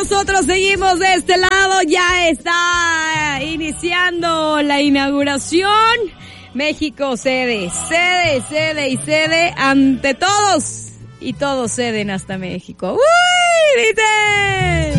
nosotros seguimos de este lado. Ya está iniciando la inauguración. México cede ante todos. Y todos ceden hasta México. ¡Uy! ¡Dice!